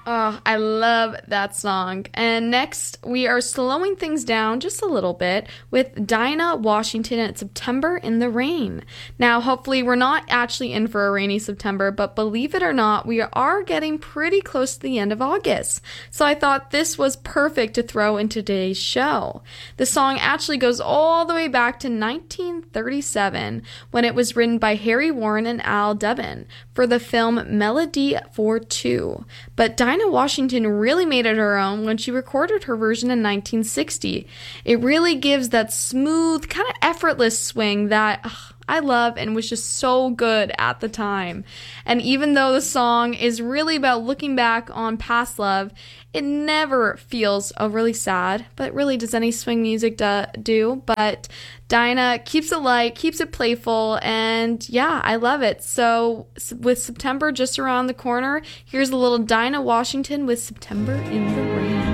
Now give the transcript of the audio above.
Oh, I love that song. And next, we are slowing things down just a little bit with Dinah Washington at September in the Rain. Now, hopefully, we're not actually in for a rainy September, but believe it or not, we are getting pretty close to the end of August. So I thought this was perfect to throw in today's show. The song actually goes all the way back to 1937 when it was written by Harry Warren and Al Devin for the film Melody for Two. But Dinah Washington really made it her own when she recorded her version in 1960. It really gives that smooth, kind of effortless swing that I love and was just so good at the time. And even though the song is really about looking back on past love, it never feels overly sad, but really does any swing music do. But Dinah keeps it light, keeps it playful, and yeah, I love it. So with September just around the corner, here's a little Dinah Washington with September in the Rain.